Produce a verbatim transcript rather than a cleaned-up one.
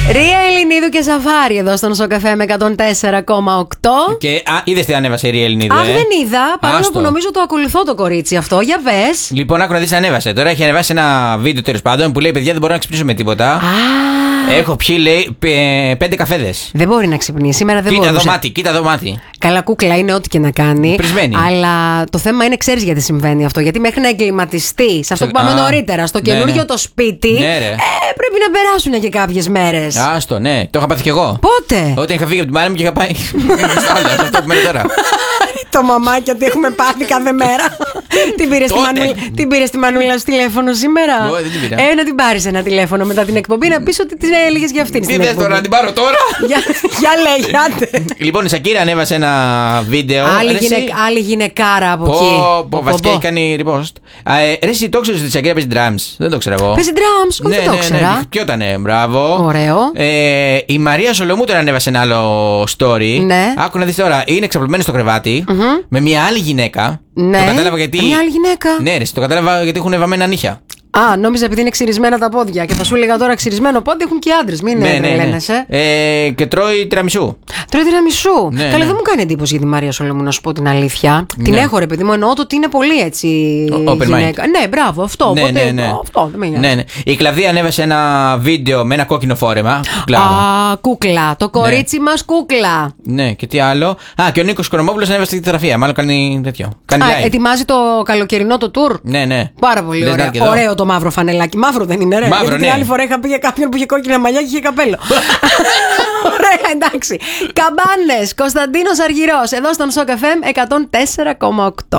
Ρία Ελληνίδου και Ζαβάρι εδώ στον Σοκαφέ με εκατόν τέσσερα κόμμα οκτώ. Και α, είδες τι ανέβασε η Ρία Ελληνίδου. Αχ, ε? δεν είδα. Παρόλο Άστο. που νομίζω το ακολουθώ το κορίτσι αυτό. Για βες. Λοιπόν, άκου να δεις, ανέβασε. Τώρα έχει ανεβάσει ένα βίντεο τέλος πάντων που λέει: παιδιά, δεν μπορώ να ξυπνήσω με τίποτα. Α, Έχω πιει, λέει, πε- πέντε καφέδες. δεν μπορεί να ξυπνήσει. Σήμερα δεν Κοίτα μπορούσε. δωμάτι, κοίτα δωμάτι. Καλά, κούκλα είναι ό,τι και να κάνει. Πρισμένη. Αλλά το θέμα είναι, ξέρεις γιατί συμβαίνει αυτό. Γιατί μέχρι να εγκληματιστεί σε αυτό που πάμε Α, νωρίτερα, στο ναι, καινούριο ναι. το σπίτι, Ναι, ρε. ε, πρέπει να περάσουν και κάποιες μέρες. Άστο, ναι, το είχα πάθει κι εγώ. Πότε? Όταν είχα φύγει από την μάνα μου και είχα πάει. Στο άλλο, σε αυτό που μένει τώρα. Το μαμάκι ότι έχουμε πάθει κάθε μέρα. την, πήρε στη Τότε. Μανούλα, την πήρε στη Μανούλα στο τηλέφωνο σήμερα. Εγώ δεν την πήρα. Ε, να την πάρεις ένα τηλέφωνο μετά την εκπομπή να πεις ότι την έλεγες για αυτήν Τι στην θες εκπομπή. τώρα, να την πάρω τώρα. Για, για λέγε, άντε. Λοιπόν, η Σακύρα ανέβασε ένα βίντεο. Άλλη, Ρε, εσύ- γυναικ, άλλη γυναικάρα από Πω, εκεί. πω, Πω, βασικά πω, έχει πω. κάνει repost. Α, ε, Ρε, εσύ το ξέρεις ότι η Σακύρα παίζει drums. Δεν το ξέρω εγώ. Παίζει drums, όχι, δεν το ήξερα. Ποιο ήταν, μπράβο. Ωραίο. Ε, η Μαρία Σολομού τώρα ανέβασε ένα άλλο story. Ναι. Άκου να δεις τώρα. Είναι εξαπλωμένη στο κρεβάτι με μια άλλη γυναίκα. Ναι. Το κατάλαβα γιατί. Μια άλλη γυναίκα. Ναι, ρε, το κατάλαβα γιατί έχουν βαμμένα νύχια. Α, νόμιζα επειδή είναι ξυρισμένα τα πόδια. Και θα σου έλεγα τώρα ξυρισμένο πόδι έχουν και οι άντρες. Μην Ναι, ναι, ναι. τρελαίνεσαι. Ε, και τρώει τυραμισού. Τρώει τυραμισού. Ναι, Καλά, ναι. δεν μου κάνει εντύπωση για τη Μαρία Σολομού, να σου πω την αλήθεια. Την Ναι. έχω, ρε παιδί μου, εννοώ το ότι είναι πολύ έτσι. Ο- open γυναίκα. Ναι, μπράβο, αυτό. Ναι, Οπότε, ναι, ναι. αυτό δεν με νοιάζει. Ναι, ναι. Η Κλαδία ανέβασε ένα βίντεο με ένα κόκκινο φόρεμα. Κλάρα. Α, κούκλα. Το κορίτσι μας κούκλα. Ναι, και τι άλλο. Α, και ο Νίκος Κορομόπουλος ανέβασε τη θεραπεία. Μάλλον κάνει τέτοιο. Κάνει Α, live. ετοιμάζει το καλοκαιρινό το tour. Ναι, ναι. Πάρα πολύ Λες να ωραία. έρθει εδώ. Ωραίο το μαύρο φανελάκι. Μαύρο δεν είναι, ρε. Μαύρο, Γιατί ναι. την άλλη φορά είχα πει για κάποιον που είχε κόκκινα μαλλιά και είχε καπέλο. Ωραία, εντάξει. Καμπάνες, Κωνσταντίνος Αργυρός, εδώ στον Σοκ εφ εμ εκατόν τέσσερα κόμμα οκτώ.